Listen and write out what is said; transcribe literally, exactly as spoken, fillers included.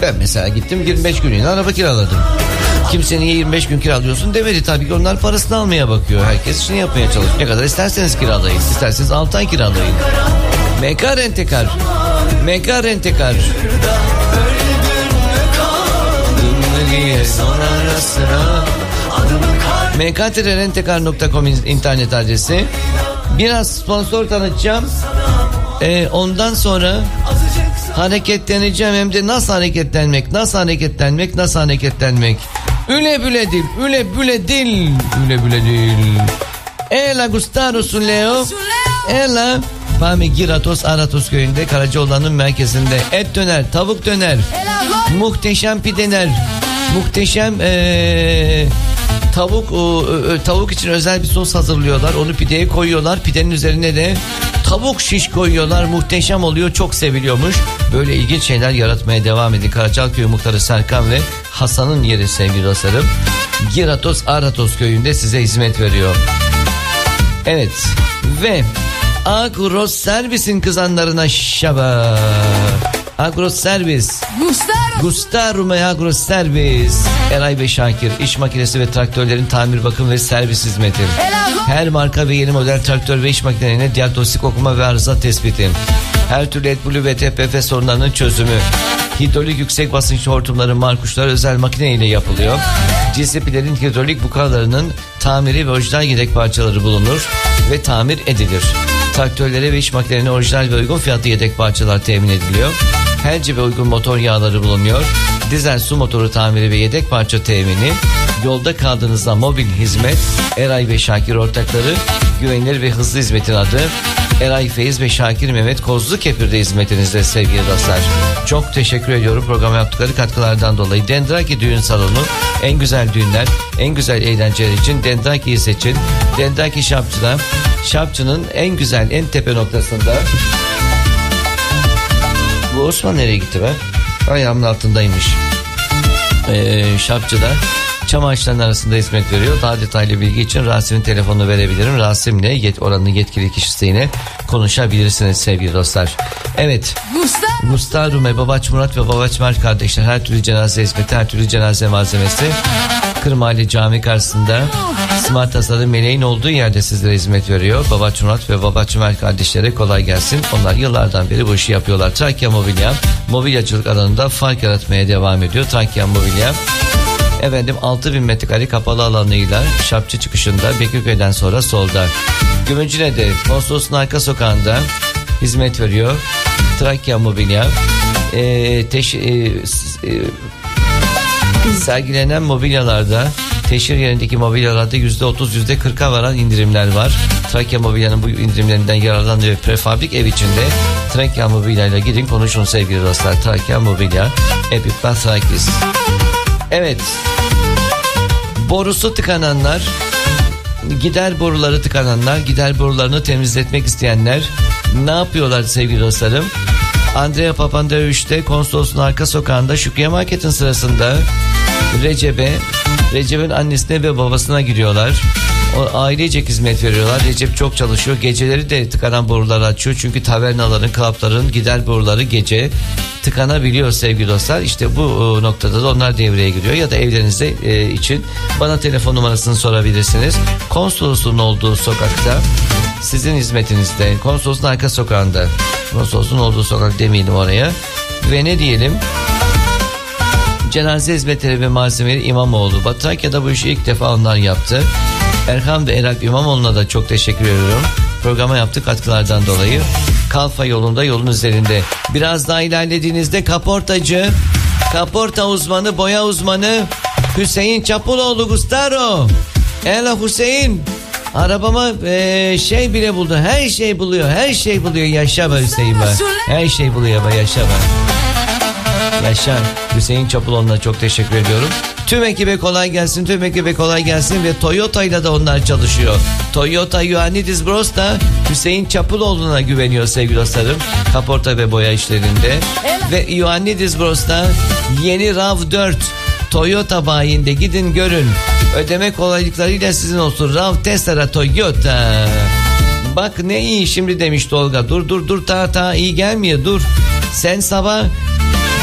Ben mesela gittim yirmi beş günlüğüne araba kiraladım. Kimse niye yirmi beş gün kiralıyorsun demedi. Tabii ki onlar parasını almaya bakıyor. Herkes işini yapmaya çalışıyor. Ne kadar isterseniz kiralayın. İsterseniz altı ay kiralayın. M K Rentekar. M K Rentekar. m k rentekar nokta com internet adresi. Biraz sponsor tanıtacağım. Ee, ondan sonra hareketleneceğim. Hem de nasıl hareketlenmek, nasıl hareketlenmek, nasıl hareketlenmek. Üle büle dil, üle büle dil, üle büle dil. Ela gustarosun Leo. Ela. Pami Giratos Aratos köyünde, Karacaoğlan'ın merkezinde. Et döner, tavuk döner, muhteşem pideler, muhteşem ee, tavuk e, tavuk için özel bir sos hazırlıyorlar. Onu pideye koyuyorlar. Pidenin üzerine de tavuk şiş koyuyorlar. Muhteşem oluyor. Çok seviliyormuş. Böyle ilginç şeyler yaratmaya devam edin. Karacaoğlan muhtarı Serkan ve Hasan'ın yeri sevgili dostlarım. Giratos Aratos köyünde size hizmet veriyor. Evet. Ve Agros Servis'in kızanlarına şaba. Agros Servis. Gustaro. Gustaro Agros Servis. Eray ve Şakir. İş makinesi ve traktörlerin tamir, bakım ve servis hizmeti. Her marka ve yeni model traktör ve iş makinelerine diagnostik okuma ve arıza tespiti. Her türlü AdBlue ve T P F sorunlarının çözümü. Hidrolik yüksek basınç hortumları, markuşlar özel makine ile yapılıyor. G C P'lerin hidrolik bukalarının tamiri ve orijinal yedek parçaları bulunur ve tamir edilir. Traktörlere ve iş makinelerine orijinal ve uygun fiyatlı yedek parçalar temin ediliyor. Her cibe uygun motor yağları bulunuyor. Dizel su motoru tamiri ve yedek parça temini. Yolda kaldığınızda mobil hizmet. Eray ve Şakir ortakları. Güvenilir ve hızlı hizmetin adı. Eray Feyiz ve Şakir Mehmet Kozlukepir'de hizmetinizde sevgili dostlar. Çok teşekkür ediyorum programa yaptıkları katkılardan dolayı. Dendraki Düğün Salonu, en güzel düğünler, en güzel eğlenceler için Dendraki'yi seçin. Dendraki Şapçı'da, Şapçı'nın en güzel, en tepe noktasında. Bu Osman nereye gitti be? Ayağımın altındaymış. Ee, Şapçı'da çam ağaçlarının arasında hizmet veriyor. Daha detaylı bilgi için Rasim'in telefonunu verebilirim. Rasim'le yet oranın yetkili kişisiyle konuşabilirsiniz sevgili dostlar. Evet. Gustavo ve Babaç Murat ve Babaç Mert kardeşler, her türlü cenaze hizmeti, her türlü cenaze malzemesi. Kırmali Cami karşısında Smart Tasarım Meleğin olduğu yerde sizlere hizmet veriyor. Babaç Murat ve Babaç Mert kardeşlere kolay gelsin. Onlar yıllardan beri bu işi yapıyorlar. Trakya Mobilya, mobilyacılık alanında fark yaratmaya devam ediyor. Trakya Mobilya. Efendim altı bin metrekare kapalı alanıyla Şapçı çıkışında, Bekirköy'den sonra solda. Gümüncüne'de Konsolosluğun arka sokağında hizmet veriyor. Trakya Mobilya. Ee, teş, e, e, sergilenen mobilyalarda, teşhir yerindeki mobilyalarda yüzde otuz yüzde kırka varan indirimler var. Trakya Mobilya'nın bu indirimlerinden yararlanıyor. Prefabrik ev içinde Trakya Mobilya ile gidin konuşun sevgili dostlar. Trakya Mobilya, Epipla Trakis. Evet. Borusu tıkananlar, gider boruları tıkananlar, gider borularını temizletmek isteyenler ne yapıyorlar sevgili dostlarım? Andrea Papandreou üçte Konsolosluğun arka sokağında Şükriye Market'in sırasında Recep'e, Recep'in annesine ve babasına giriyorlar. O ailecek hizmet veriyorlar. Recep çok çalışıyor. Geceleri de tıkanan boruları açıyor. Çünkü tavernaların, klapların gider boruları gece tıkanabiliyor sevgili dostlar. İşte bu noktada da onlar devreye giriyor. Ya da evlerinizde e, için bana telefon numarasını sorabilirsiniz. Konsolosluğun olduğu sokakta, sizin hizmetinizde, konsolosluğun arka sokağında, konsolosluğun olduğu sokak demeyelim oraya. Ve ne diyelim? Cenaze hizmetleri ve malzemeleri İmamoğlu. Trakya'da bu işi ilk defa onlar yaptı. Erhan ve Erak İmamoğlu'na da çok teşekkür ediyorum. Programa yaptık katkılardan dolayı. Kalfa yolunda, yolun üzerinde. Biraz daha ilerlediğinizde kaportacı, kaporta uzmanı, boya uzmanı Hüseyin Çapuloğlu Gustavo. Ela Hüseyin. Arabama e, şey bile buldu. Her şey buluyor. Her şey buluyor. Yaşa be Hüseyin be. Her şey buluyor be. Yaşa be. Yaşa. Hüseyin Çapuloğlu'na çok teşekkür ediyorum. Tüm ekibe kolay gelsin. Tüm ekibe kolay gelsin. Ve Toyota ile de onlar çalışıyor. Toyota Ioannidis Bros da Hüseyin Çapuloğlu'na güveniyor sevgili dostlarım. Kaporta ve boya işlerinde. Ve Ioannidis Bros da yeni RAV dört Toyota bayinde gidin görün. Ödeme kolaylıklarıyla sizin olsun. RAV Testera Toyota. Bak ne iyi şimdi demiş Tolga. Dur dur dur ta ta iyi gelmiyor dur. Sen sabah